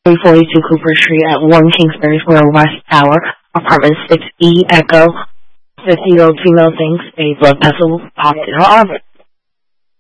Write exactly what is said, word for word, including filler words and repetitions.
three forty-two Cooper Street at one Kingsbury Square West Tower, apartment six E, Echo, fifty-year-old female thinks a blood vessel popped in her arm.